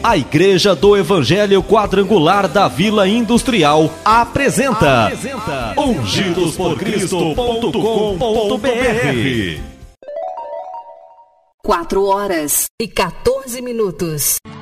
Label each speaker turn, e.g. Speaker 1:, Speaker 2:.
Speaker 1: A Igreja do Evangelho Quadrangular da Vila Industrial apresenta ungidosporcristo.com.br.
Speaker 2: 4 horas e 14 minutos.